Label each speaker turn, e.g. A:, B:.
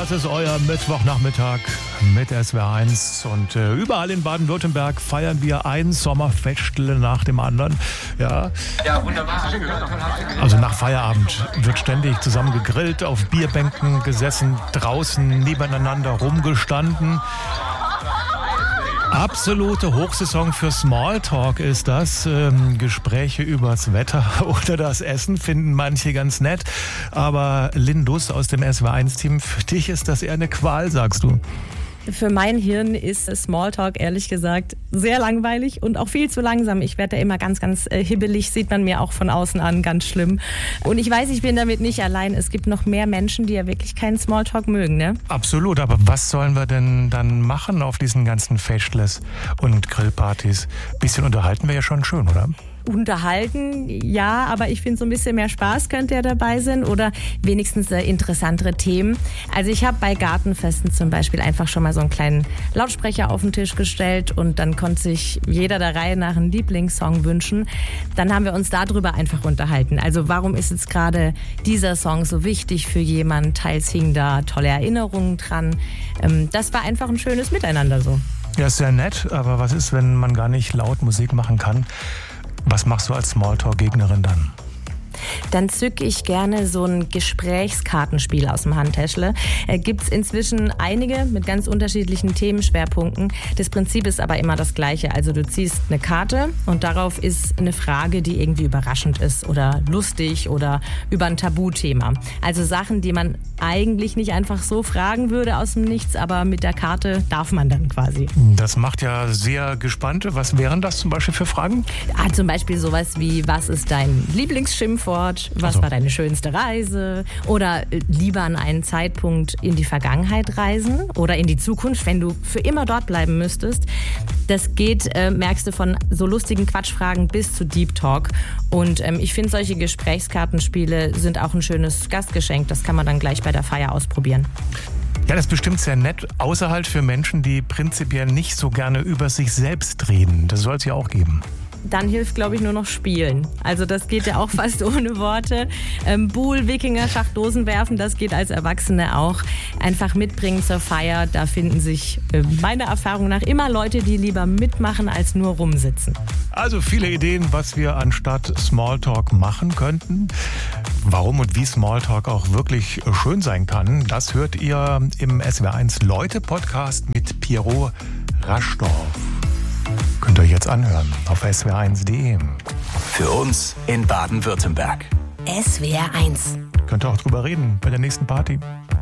A: Das ist euer Mittwochnachmittag mit SWR1 und überall in Baden-Württemberg feiern wir ein Sommerfestle nach dem anderen. Ja,
B: Wunderbar.
A: also nach Feierabend wird ständig zusammen gegrillt, auf Bierbänken gesessen, draußen nebeneinander rumgestanden. Absolute Hochsaison für Smalltalk ist das. Gespräche übers Wetter oder das Essen finden manche ganz nett. Aber Lindus aus dem SWR1-Team, für dich ist das eher eine Qual, sagst du?
C: Für mein Hirn ist Smalltalk ehrlich gesagt sehr langweilig und auch viel zu langsam. Ich werde da immer ganz hibbelig, sieht man mir auch von außen an, ganz schlimm. Und ich weiß, ich bin damit nicht allein. Es gibt noch mehr Menschen, die ja wirklich keinen Smalltalk mögen, ne?
A: Absolut, aber was sollen wir denn dann machen auf diesen ganzen Festles und Grillpartys? Bisschen unterhalten wäre ja schon schön, oder?
C: Unterhalten, ja, aber ich finde, so ein bisschen mehr Spaß könnte ja dabei sein oder wenigstens interessantere Themen. Also ich habe bei Gartenfesten zum Beispiel einfach schon mal so einen kleinen Lautsprecher auf den Tisch gestellt und dann konnte sich jeder der Reihe nach einen Lieblingssong wünschen. Dann haben wir uns darüber einfach unterhalten. Also warum ist jetzt gerade dieser Song so wichtig für jemanden? Teils hingen da tolle Erinnerungen dran. Das war einfach ein schönes Miteinander so.
A: Ja, ist sehr nett, aber was ist, wenn man gar nicht laut Musik machen kann? Was machst du als Smalltalk-Gegnerin dann?
C: Dann zücke ich gerne so ein Gesprächskartenspiel aus dem Handtäschle. Gibt es inzwischen einige mit ganz unterschiedlichen Themenschwerpunkten. Das Prinzip ist aber immer das gleiche. Also du ziehst eine Karte und darauf ist eine Frage, die irgendwie überraschend ist oder lustig oder über ein Tabuthema. Also Sachen, die man eigentlich nicht einfach so fragen würde aus dem Nichts, aber mit der Karte darf man dann quasi.
A: Das macht ja sehr gespannt. Was wären das zum Beispiel für Fragen?
C: Zum Beispiel sowas wie, was ist dein Lieblingsschimpfwort? Was war deine schönste Reise? Oder lieber an einen Zeitpunkt in die Vergangenheit reisen oder in die Zukunft, wenn du für immer dort bleiben müsstest. Das geht, merkst du, von so lustigen Quatschfragen bis zu Deep Talk. Und ich finde, solche Gesprächskartenspiele sind auch ein schönes Gastgeschenk. Das kann man dann gleich bei der Feier ausprobieren.
A: Ja, das ist bestimmt sehr nett, außer halt für Menschen, die prinzipiell nicht so gerne über sich selbst reden. Das soll es ja auch geben.
C: Dann hilft, glaube ich, nur noch Spielen. Also das geht ja auch fast ohne Worte. Buhl, Wikinger, Schach, Dosen werfen, das geht als Erwachsene auch. Einfach mitbringen zur Feier. Da finden sich meiner Erfahrung nach immer Leute, die lieber mitmachen, als nur rumsitzen.
A: Also viele Ideen, was wir anstatt Smalltalk machen könnten. Warum und wie Smalltalk auch wirklich schön sein kann, das hört ihr im SWR1 Leute-Podcast mit Pierrot Raschdorf. Könnt ihr euch jetzt anhören auf swr1.de.
B: Für uns in Baden-Württemberg.
C: SWR1.
A: Könnt ihr auch drüber reden bei der nächsten Party.